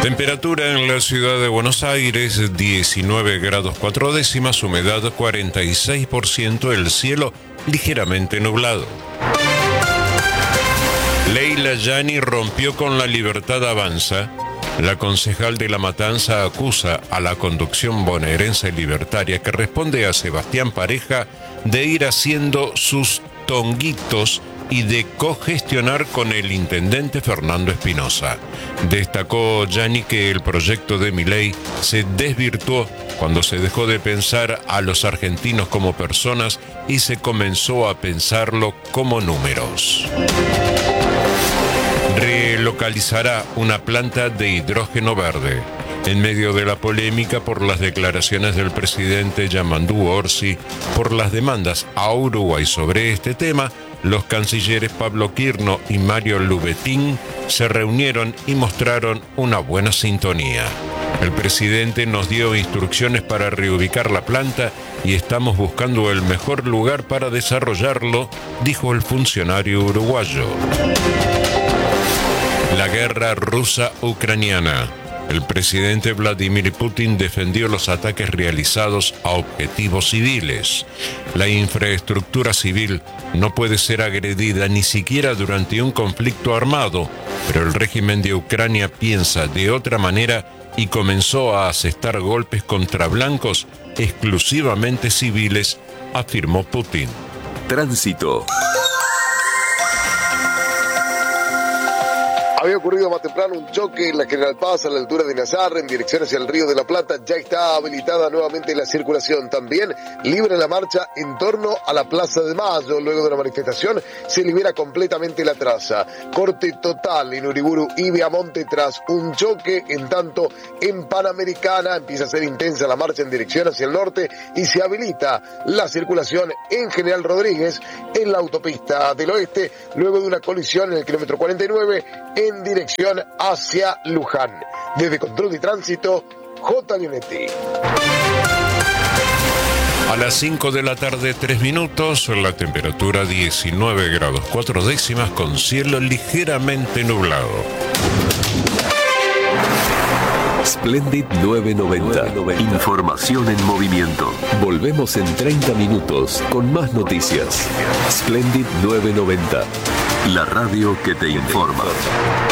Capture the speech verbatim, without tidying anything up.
Temperatura en la ciudad de Buenos Aires, diecinueve grados cuatro décimas, humedad cuarenta y seis por ciento, el cielo ligeramente nublado. Leila Yani rompió con la Libertad Avanza. La concejal de La Matanza acusa a la conducción bonaerense libertaria, que responde a Sebastián Pareja, de ir haciendo sus tonguitos y de cogestionar con el intendente Fernando Espinosa. Destacó Yani que el proyecto de Milei se desvirtuó cuando se dejó de pensar a los argentinos como personas y se comenzó a pensarlo como números. Relocalizará una planta de hidrógeno verde. En medio de la polémica por las declaraciones del presidente Yamandú Orsi por las demandas a Uruguay sobre este tema, los cancilleres Pablo Quirno y Mario Lubetín se reunieron y mostraron una buena sintonía. El presidente nos dio instrucciones para reubicar la planta y estamos buscando el mejor lugar para desarrollarlo, dijo el funcionario uruguayo. La guerra rusa-ucraniana. El presidente Vladimir Putin defendió los ataques realizados a objetivos civiles. La infraestructura civil no puede ser agredida ni siquiera durante un conflicto armado, pero el régimen de Ucrania piensa de otra manera y comenzó a asestar golpes contra blancos exclusivamente civiles, afirmó Putin. Tránsito. Había ocurrido más temprano un choque en la General Paz a la altura de Nazar en dirección hacia el Río de la Plata. Ya está habilitada nuevamente la circulación. También libre la marcha en torno a la Plaza de Mayo. Luego de la manifestación se libera completamente la traza. Corte total en Uriburu y Viamonte tras un choque. En tanto, en Panamericana empieza a ser intensa la marcha en dirección hacia el norte y se habilita la circulación en General Rodríguez en la autopista del oeste. Luego de una colisión en el kilómetro cuarenta y nueve en en dirección hacia Luján. Desde Control de Tránsito, J. Leonetti. A las cinco de la tarde, tres minutos, la temperatura diecinueve grados cuatro décimas con cielo ligeramente nublado. Splendid novecientos noventa. Información en movimiento. Volvemos en treinta minutos con más noticias. Splendid novecientos noventa. La radio que te informa.